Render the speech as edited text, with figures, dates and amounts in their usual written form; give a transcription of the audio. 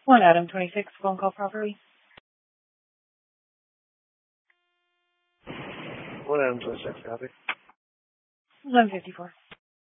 One Adam 26, phone call property. 1 Adam 26, copy. 1154.